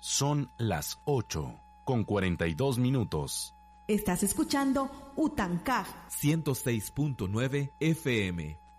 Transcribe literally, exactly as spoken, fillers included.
Son las ocho con cuarenta y dos minutos. Estás escuchando Utancaj ciento seis punto nueve F M.